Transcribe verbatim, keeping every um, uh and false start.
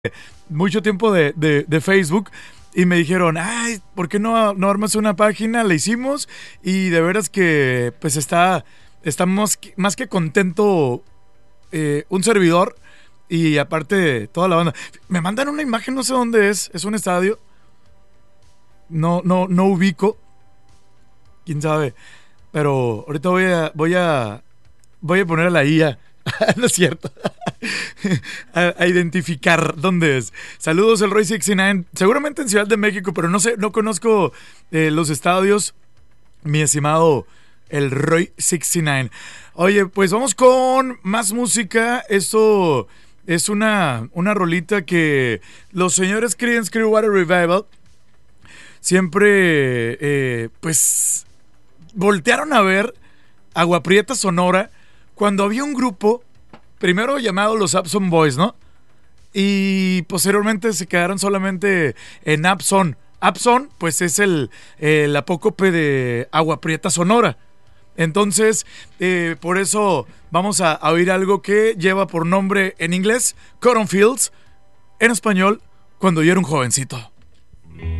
mucho tiempo de, de, de Facebook y me dijeron, ay, ¿por qué no, no armas una página? La hicimos y de veras que pues está, estamos más que contento eh, un servidor y aparte toda la banda. Me mandan una imagen, no sé dónde es, es un estadio, no, no, no ubico, quién sabe, pero ahorita voy a, voy a, voy a poner a la I A. No es cierto. a, a identificar dónde es. Saludos el Roy sesenta y nueve. Seguramente en Ciudad de México, pero no sé, no conozco eh, los estadios. Mi estimado el Roy sesenta y nueve. Oye, pues vamos con más música. Esto es una, una rolita que los señores Creedence Clearwater Revival siempre eh, pues voltearon a ver Agua Prieta Sonora cuando había un grupo, primero llamado los Abson Boys, ¿no? Y posteriormente se quedaron solamente en Abson. Abson, pues es el, el apócope de Agua Prieta Sonora. Entonces, eh, por eso vamos a, a oír algo que lleva por nombre en inglés, Cotton Fields, en español, Cuando yo era un jovencito.